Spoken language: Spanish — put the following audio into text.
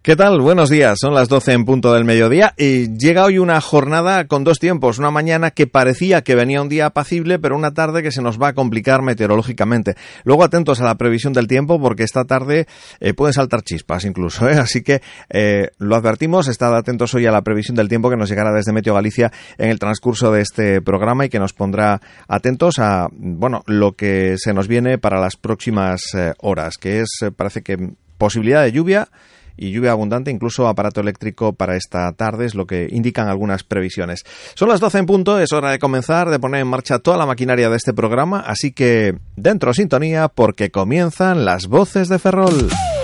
¿Qué tal? Buenos días, son las 12 en punto del mediodía y llega hoy una jornada con dos tiempos, una mañana que parecía que venía un día apacible, pero una tarde que se nos va a complicar meteorológicamente. Luego atentos a la previsión del tiempo porque esta tarde pueden saltar chispas incluso, así que lo advertimos, estad atentos hoy a la previsión del tiempo que nos llegará desde Meteo Galicia en el transcurso de este programa y que nos pondrá atentos a lo que se nos viene para las próximas horas, que es, parece que posibilidad de lluvia y lluvia abundante, incluso aparato eléctrico para esta tarde, es lo que indican algunas previsiones. Son las 12 en punto, es hora de comenzar, de poner en marcha toda la maquinaria de este programa, así que dentro sintonía porque comienzan las voces de Ferrol.